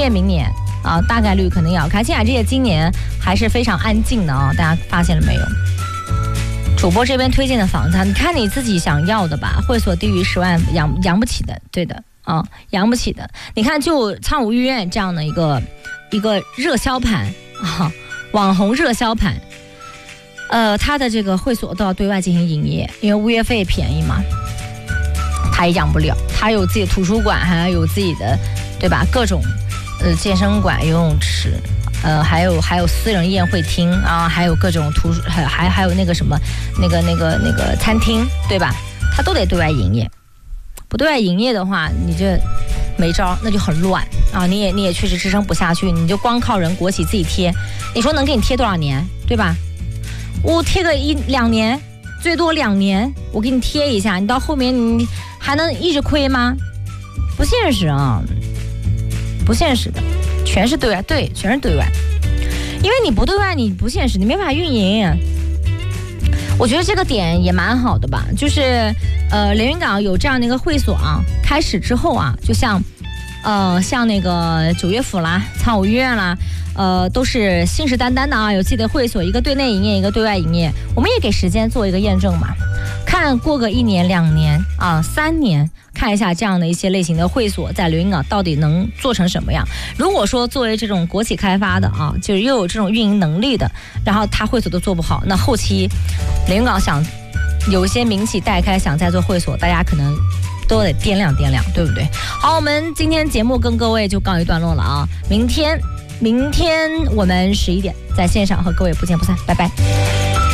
业明年啊，大概率可能也要开。青海之夜今年还是非常安静的啊，大家发现了没有？主播这边推荐的房子，你看你自己想要的吧，会所低于10万养不起的，对的啊，养不起的。你看就苍梧御苑这样的一个热销盘啊，网红热销盘，它的这个会所都要对外进行营业，因为物业费便宜嘛，它也养不了，它有自己的图书馆，还有自己的，对吧？各种健身馆、游泳池。还有私人宴会厅啊，还有各种还有那个什么那个餐厅，对吧？它都得对外营业，不对外营业的话，你这没招，那就很乱啊！你也确实支撑不下去，你就光靠人国企自己贴，你说能给你贴多少年，对吧？我贴个1-2年，最多2年，我给你贴一下，你到后面你还能一直亏吗？不现实啊，不现实的。全是对外，对，全是对外，因为你不对外，你不现实，你没法运营。我觉得这个点也蛮好的吧，就是连云港有这样的一个会所啊，开始之后啊，就像那个九岳府啦、苍梧御苑啦，都是信誓旦旦的啊，有自己的会所，一个对内营业，一个对外营业，我们也给时间做一个验证嘛，看过个1年、2年啊、3年。看一下这样的一些类型的会所在连云港到底能做成什么样。如果说作为这种国企开发的啊，就是又有这种运营能力的，然后他会所都做不好，那后期连云港想有一些民企待开想再做会所，大家可能都得掂量掂量，对不对？好，我们今天节目跟各位就告一段落了啊，明天我们11点在线上和各位不见不散，拜拜。